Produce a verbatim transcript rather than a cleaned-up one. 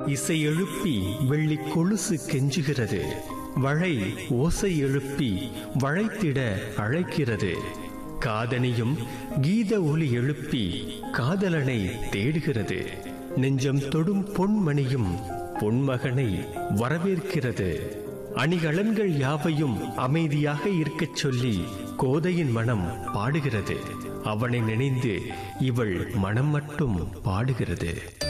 இசை எழுப்பி வெள்ளி கொலுசு கெஞ்சுகிறது. வளை ஓசை எழுப்பி வளைத்திட அழைக்கிறது. காதணியும் கீத ஒலி எழுப்பி காதலனை தேடுகிறது. நெஞ்சம் தொடும் பொன்மணியும் பொன்மகனை வரவேற்கிறது. அணிகலன்கள் யாவையும் அமைதியாக இருக்கச் சொல்லி கோதையின் மனம் பாடுகிறது. அவனை நினைந்து இவள் மனம் மட்டும் பாடுகிறது.